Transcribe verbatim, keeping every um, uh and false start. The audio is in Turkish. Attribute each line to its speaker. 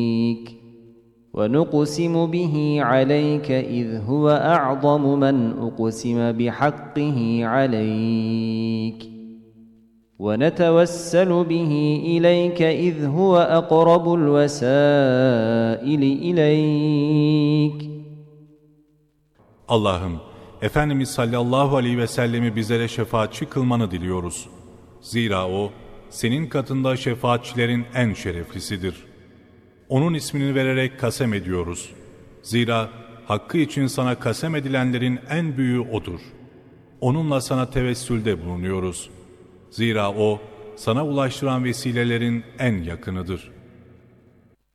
Speaker 1: وَنُقْسِمُ بِهِ عَلَيْكَ إِذْ هُوَ أَعْظَمُ مَنْ أُقْسِمَ بِحَقِّهِ عَلَيْكَ وَنَتَوَسَّلُ بِهِ إِلَيْكَ إِذْ هُوَ أَقْرَبُ الْوَسَائِلِ إِلَيْكَ.
Speaker 2: Allah'ım, Efendimiz sallallahu aleyhi ve sellemi bizlere şefaatçi kılmanı diliyoruz. Zira o, senin katında şefaatçilerin en şereflisidir. Onun ismini vererek kasem ediyoruz. Zira hakkı için sana kasem edilenlerin en büyüğü O'dur. Onunla sana tevessülde bulunuyoruz. Zira O, sana ulaştıran vesilelerin en yakınıdır.